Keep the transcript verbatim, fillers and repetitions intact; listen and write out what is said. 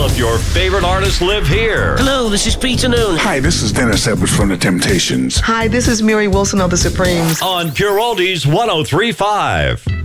All of your favorite artists live here. Hello, this is Peter Noon. Hi, this is Dennis Edwards from The Temptations. Hi, this is Mary Wilson of The Supremes. On Pure Oldies one oh three point five.